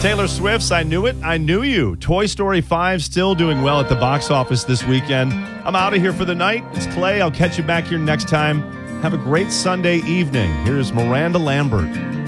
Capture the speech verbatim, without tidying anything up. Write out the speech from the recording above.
Taylor Swift's I Knew It, I Knew You. Toy Story five still doing well at the box office this weekend. I'm out of here for the night. It's Clay. I'll catch you back here next time. Have a great Sunday evening. Here's Miranda Lambert.